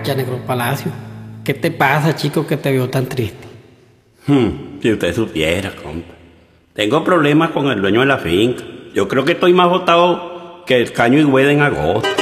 cosecha, Negro Palacio. ¿Qué te pasa, chico, que te veo tan triste? Si usted supiera, compa. Tengo problemas con el dueño de la finca. Yo creo que estoy más botado que el caño y hueda en agosto.